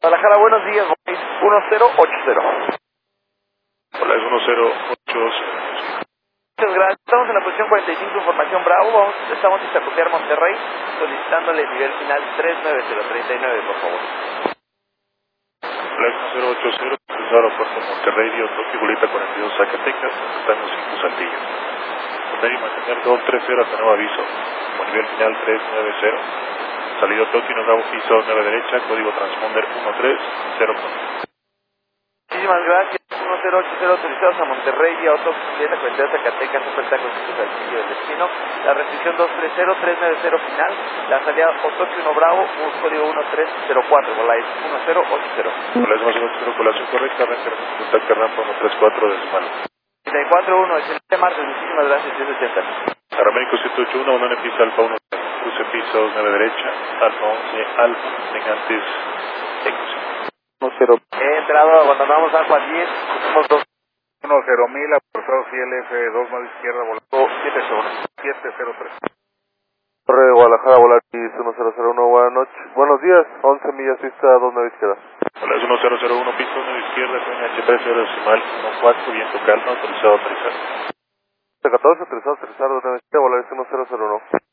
Guadalajara, buenos días, 1080. Hola, es 1080. Muchas gracias. Estamos en la posición 45, información Bravo. Estamos en Zapotear, Monterrey, solicitándole el nivel final 39039, por favor. Hola, es 1080, aeropuerto Monterrey, Río Tokio, Bolita 42, Zacatecas, estamos 5 Saltillo. Convenio mantener 230 hasta nuevo aviso, como nivel final 390. Salido Tokio, nos damos piso 9 derecha, código transponder 1304. Muchísimas gracias. 1080 autorizados a Monterrey, vía Julieta 42, Zacatecas, oferta con Saltillo del destino. La restricción 230-390 final. La salida Tokio 1 Bravo, código 1304, Volais 1080. Hola, es 1080, colación correcta, contacta rampa 134 decimal. 341, excelente martes, muchísimas gracias, 1080. Aeroméxico 781, Unone Pisa Alfa 1, cruce piso 9 derecha, Alfa 11, Alfa, tengantes, X. 10. He entrado, abandonamos Alfa 10, somos 2. 10.000, forzado CLF 2 más izquierda, volando 703. Torre de Guadalajara, Volaris 1001, buenos días, 11 millas pista 2 9 izquierda. Hola, es 1001, piso 9 izquierda, con H13 decimal 14, viento calma, autorizado a aterrizar. 14, autorizado a aterrizar 2 9 izquierda, Volaris 1001.